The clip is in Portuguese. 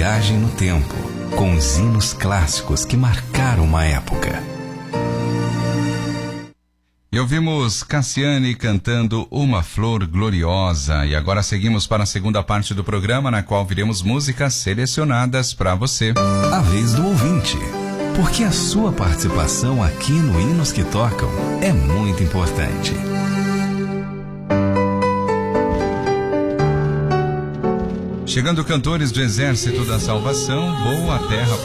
viagem no tempo, com os hinos clássicos que marcaram uma época. E ouvimos Cassiane cantando Uma Flor Gloriosa. E agora seguimos para a segunda parte do programa, na qual viremos músicas selecionadas para você. A vez do ouvinte, porque a sua participação aqui no Hinos que Tocam é muito importante. Chegando cantores do Exército da Salvação, Boa Terra